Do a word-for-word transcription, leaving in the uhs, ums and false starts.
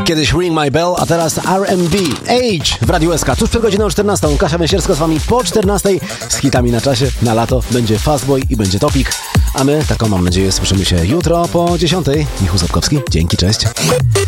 Kiedyś Ring My Bell, a teraz R and B. Age w Radiu S K. Tuż przed godziną czternastą. Kasia Węsierska z wami po czternastej z hitami na czasie. Na lato będzie Fastboy i będzie Topik. A my, taką mam nadzieję, słyszymy się jutro po dziesiątej. Michał Sapkowski. Dzięki, cześć.